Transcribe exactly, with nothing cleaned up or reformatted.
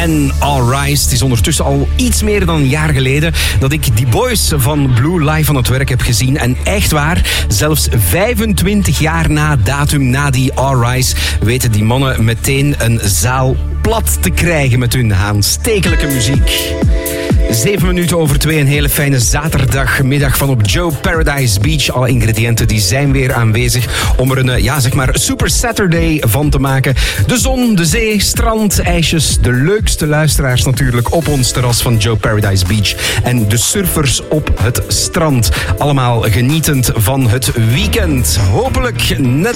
en All Rise. Het is ondertussen al iets meer dan een jaar geleden dat ik die boys van Blue live aan het werk heb gezien. En echt waar, zelfs vijfentwintig jaar na datum, na die All Rise, weten die mannen meteen een zaal plat te krijgen met hun aanstekelijke muziek. Zeven minuten over twee, een hele fijne zaterdagmiddag van op Joe Paradise Beach. Alle ingrediënten die zijn weer aanwezig om er een, ja, zeg maar, Super Saturday van te maken. De zon, de zee, strand, ijsjes, de leukste luisteraars natuurlijk op ons terras van Joe Paradise Beach. En de surfers op het strand. Allemaal genietend van het weekend. Hopelijk net